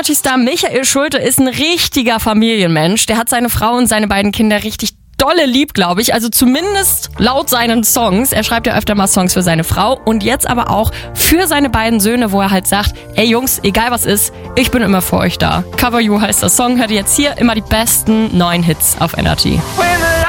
Energy-Star Michael Schulte ist ein richtiger Familienmensch. Der hat seine Frau und seine beiden Kinder richtig dolle lieb, glaube ich. Also zumindest laut seinen Songs. Er schreibt ja öfter mal Songs für seine Frau und jetzt aber auch für seine beiden Söhne, wo er halt sagt, ey Jungs, egal was ist, ich bin immer für euch da. Cover You heißt der Song. Hört ihr jetzt hier immer die besten neuen Hits auf Energy.